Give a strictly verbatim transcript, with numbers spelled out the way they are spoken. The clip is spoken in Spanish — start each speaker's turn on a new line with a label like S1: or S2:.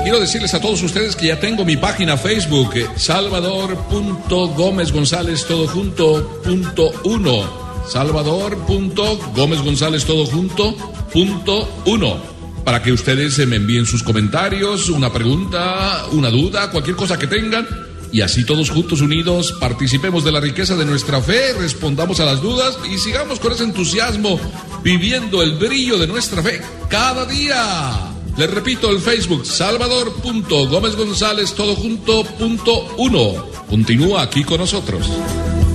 S1: Quiero decirles a todos ustedes que ya tengo mi página Facebook, eh, Salvador punto Gómez González todo junto punto uno. Salvador punto Gómez González todo junto punto uno. Para que ustedes eh, me envíen sus comentarios, una pregunta, una duda, cualquier cosa que tengan. Y así todos juntos unidos participemos de la riqueza de nuestra fe, respondamos a las dudas y sigamos con ese entusiasmo viviendo el brillo de nuestra fe cada día. Les repito, el Facebook, Salvador punto Gómez González todo junto punto uno. Continúa aquí con nosotros.